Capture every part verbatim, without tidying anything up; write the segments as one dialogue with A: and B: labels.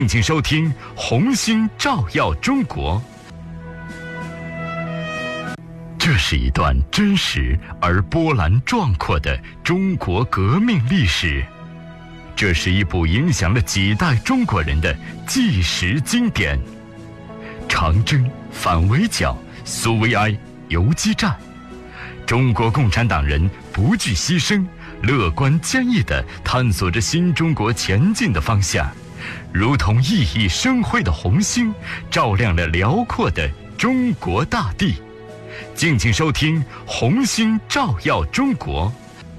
A: 请收听红星照耀中国。这是一段真实而波澜壮阔的中国革命历史，这是一部影响了几代中国人的纪实经典。长征、反围剿、苏维埃、游击战，中国共产党人不惧牺牲，乐观坚毅地探索着新中国前进的方向，如同熠熠生辉的红星，照亮了辽阔的中国大地。敬请收听《红星照耀中国》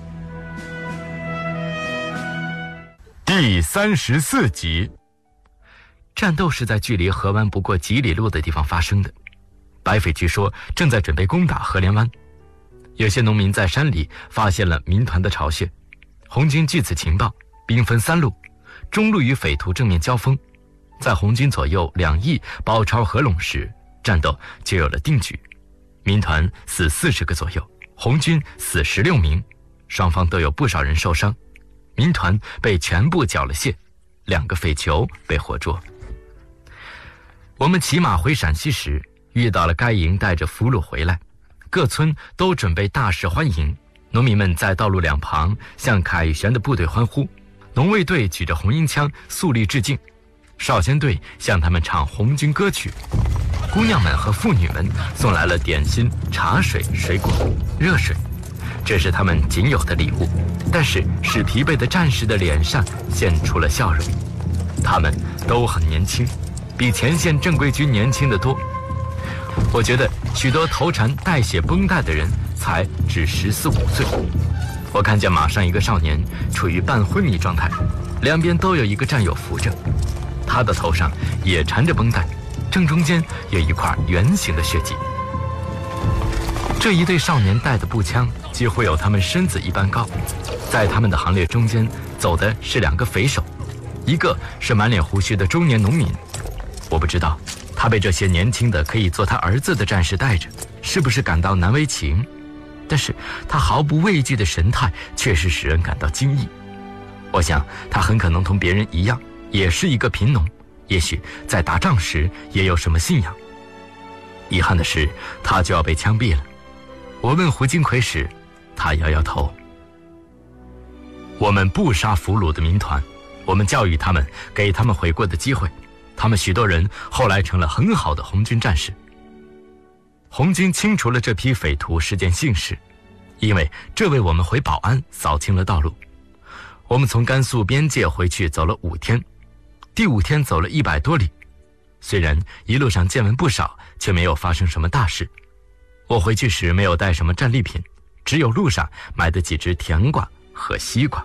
A: 第三十四集。战斗是在距离河湾不过几里路的地方发生的。白匪据说正在准备攻打河连湾，有些农民在山里发现了民团的巢穴。红军据此情报，兵分三路，中路与匪徒正面交锋。在红军左右两翼包抄合拢时，战斗就有了定局。民团死四十个左右，红军死十六名，双方都有不少人受伤。民团被全部缴了械，两个匪酋被活捉。我们骑马回陕西时，遇到了该营带着俘虏回来，各村都准备大肆欢迎。农民们在道路两旁向凯旋的部队欢呼，农卫队举着红缨枪肃立致敬，少先队向他们唱红军歌曲。姑娘们和妇女们送来了点心、茶水、水果、热水，这是他们仅有的礼物，但是使疲惫的战士的脸上现出了笑容。他们都很年轻，比前线正规军年轻得多。我觉得许多头缠带血绷带的人才只十四五岁。我看见马上一个少年处于半昏迷状态，两边都有一个战友扶着，他的头上也缠着绷带，正中间有一块圆形的血迹。这一队少年带的步枪几乎有他们身子一般高，在他们的行列中间走的是两个匪首，一个是满脸胡须的中年农民。我不知道他被这些年轻的可以做他儿子的战士带着，是不是感到难为情，但是他毫不畏惧的神态确实使人感到惊异。我想他很可能同别人一样，也是一个贫农，也许在打仗时也有什么信仰。遗憾的是，他就要被枪毙了。我问胡金奎时，他摇摇头。我们不杀俘虏的民团，我们教育他们，给他们悔过的机会，他们许多人后来成了很好的红军战士。红军清除了这批匪徒是件幸事，因为这为我们回保安扫清了道路。我们从甘肃边界回去走了五天，第五天走了一百多里，虽然一路上见闻不少，却没有发生什么大事。我回去时没有带什么战利品，只有路上买的几只甜瓜和西瓜。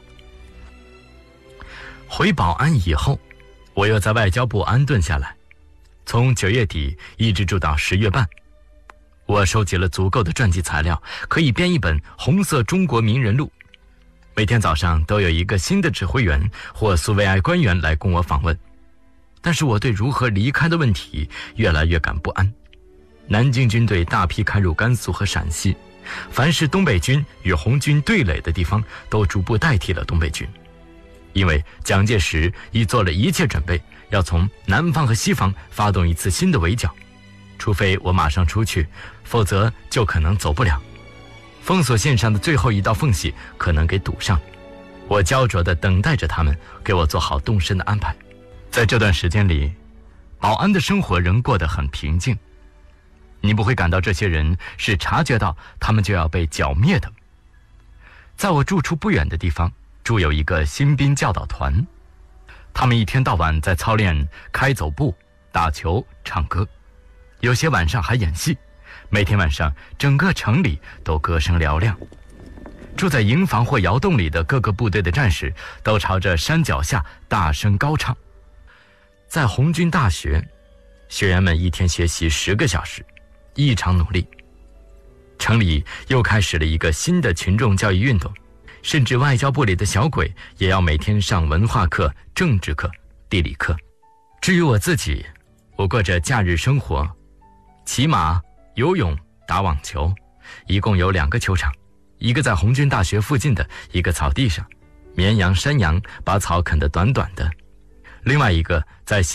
A: 回保安以后，我又在外交部安顿下来，从九月底一直住到十月半。我收集了足够的传记材料，可以编一本《红色中国名人录》。每天早上都有一个新的指挥员或苏维埃官员来供我访问，但是我对如何离开的问题越来越感不安。南京军队大批开入甘肃和陕西，凡是东北军与红军对垒的地方都逐步代替了东北军，因为蒋介石已做了一切准备，要从南方和西方发动一次新的围剿，除非我马上出去，否则就可能走不了。封锁线上的最后一道缝隙可能给堵上，我焦灼地等待着他们给我做好动身的安排。在这段时间里，保安的生活仍过得很平静。你不会感到这些人是察觉到他们就要被剿灭的。在我住处不远的地方住有一个新兵教导团，他们一天到晚在操练开走步、打球、唱歌，有些晚上还演戏。每天晚上整个城里都歌声嘹亮，住在营房或窑洞里的各个部队的战士都朝着山脚下大声高唱。在红军大学，学员们一天学习十个小时，异常努力。城里又开始了一个新的群众教育运动，甚至外交部里的小鬼也要每天上文化课、政治课、地理课。至于我自己，我过着假日生活，骑马、游泳、打网球，一共有两个球场，一个在红军大学附近的一个草地上，绵羊、山羊把草啃得短短的；另外一个在